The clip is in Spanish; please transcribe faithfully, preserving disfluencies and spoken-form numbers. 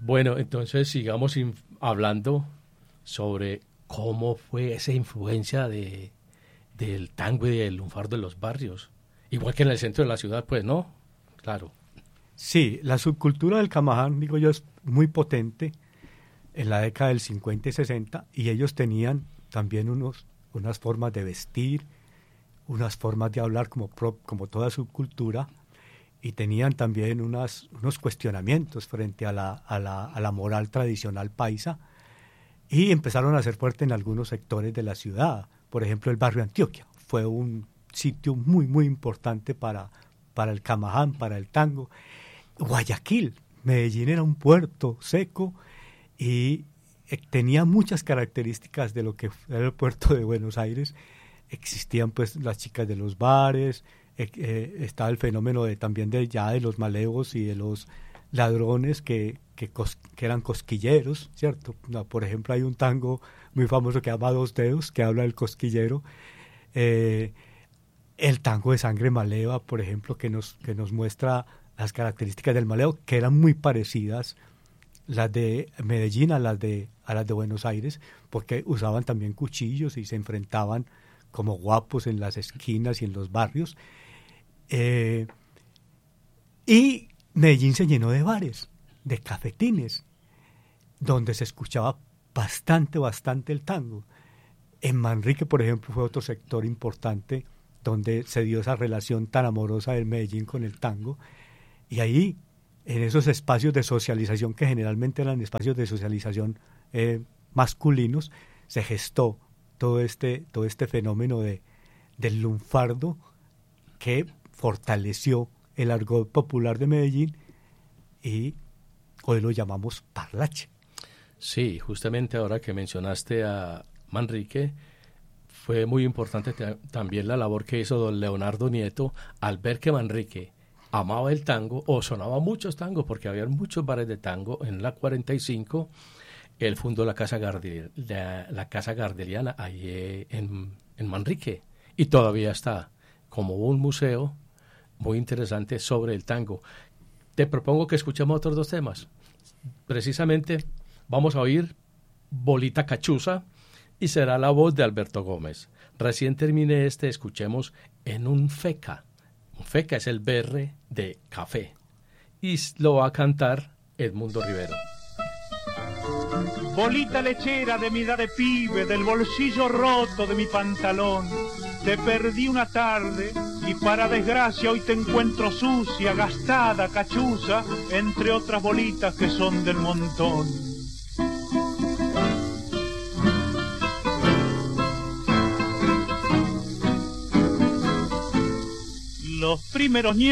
Bueno, entonces sigamos inf- hablando sobre cómo fue esa influencia de, del tango y del lunfardo en los barrios. Igual que en el centro de la ciudad, pues, ¿no? Claro. Sí, la subcultura del Camaján, digo yo, es muy potente en la década del cincuenta y sesenta, y ellos tenían también unos, unas formas de vestir, unas formas de hablar como, pro, como toda subcultura, y tenían también unas, unos cuestionamientos frente a la, a, la, a la moral tradicional paisa, y empezaron a ser fuertes en algunos sectores de la ciudad. Por ejemplo, el barrio Antioquia fue un sitio muy, muy importante para, para el Camaján, para el tango. Guayaquil, Medellín era un puerto seco y eh, tenía muchas características de lo que era el puerto de Buenos Aires. Existían pues las chicas de los bares, eh, eh, estaba el fenómeno de también de ya de los malevos y de los ladrones que, que, cos, que eran cosquilleros, ¿cierto? No, por ejemplo, hay un tango muy famoso que se llama Dos Dedos, que habla del cosquillero. Eh, el tango de Sangre Maleva, por ejemplo, que nos, que nos muestra las características del maleo, que eran muy parecidas las de Medellín a las de, a las de Buenos Aires, porque usaban también cuchillos y se enfrentaban como guapos en las esquinas y en los barrios. Eh, y Medellín se llenó de bares, de cafetines, donde se escuchaba bastante, bastante el tango. En Manrique, por ejemplo, fue otro sector importante donde se dio esa relación tan amorosa del Medellín con el tango. Y ahí, en esos espacios de socialización, que generalmente eran espacios de socialización eh, masculinos, se gestó todo este, todo este fenómeno de, del lunfardo que fortaleció el argot popular de Medellín y hoy lo llamamos parlache. Sí, justamente ahora que mencionaste a Manrique, fue muy importante t- también la labor que hizo don Leonardo Nieto al ver que Manrique amaba el tango, o sonaba muchos tangos, porque había muchos bares de tango. En la cuarenta y cinco, él fundó la Casa, Gardel, la, la Casa Gardeliana, ahí en, en Manrique, y todavía está como un museo muy interesante sobre el tango. Te propongo que escuchemos otros dos temas. Precisamente vamos a oír Bolita Cachuza, y será la voz de Alberto Gómez. Recién terminé este, escuchemos En un Feca. Un feca es el B R de café. Y lo va a cantar Edmundo Rivero. Bolita lechera de mi edad de pibe, del bolsillo roto de mi pantalón. Te perdí una tarde y para desgracia hoy te encuentro sucia, gastada, cachuza, entre otras bolitas que son del montón. Los primeros nietos